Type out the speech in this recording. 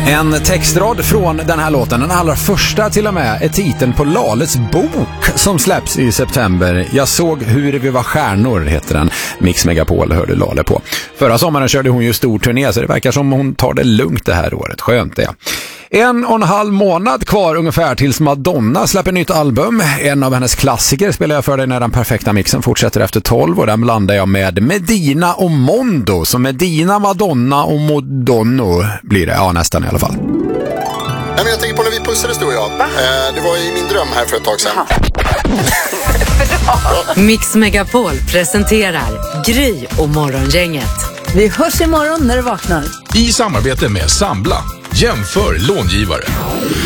En textrad från den här låten, den allra första till och med, är titeln på Lales bok som släpps i september. Jag såg hur vi var stjärnor, heter den. Mix Megapol hörde Lale på. Förra sommaren körde hon ju stor turné, så det verkar som hon tar det lugnt det här året. Skönt det. 1,5 månad kvar ungefär tills Madonna släpper nytt album. En av hennes klassiker spelar jag för dig när den perfekta mixen fortsätter efter 12, och den blandar jag med Medina och Mondo. Så Medina, Madonna och Modonno blir det, ja nästan i alla fall. Nej, men jag tänker på när vi pussades du och jag. Det var i min dröm här för ett tag sedan. Mix Megapol presenterar Gry och Morgongänget. Vi hörs imorgon när du vaknar. I samarbete med Sambla. Jämför långivare.